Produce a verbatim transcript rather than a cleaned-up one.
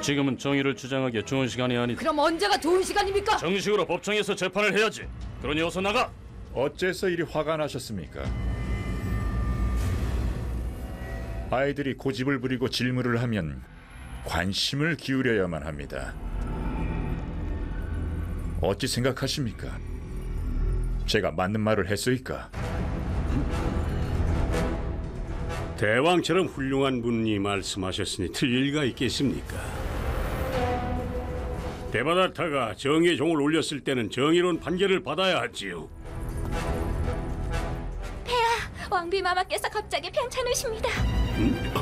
지금은 정의를 주장하기에 좋은 시간이 아니다. 그럼 언제가 좋은 시간입니까? 정식으로 법정에서 재판을 해야지. 그러니 어서 나가. 어째서 이리 화가 나셨습니까? 아이들이 고집을 부리고 질문을 하면 관심을 기울여야만 합니다. 어찌 생각하십니까? 제가 맞는 말을 했소이까? 대왕처럼 훌륭한 분이 말씀하셨으니 틀릴 리가 있겠습니까? 데바다타가 정의의 종을 올렸을 때는 정의로운 판결을 받아야 하지요. 왕비 마마께서 갑자기 편찮으십니다. 음?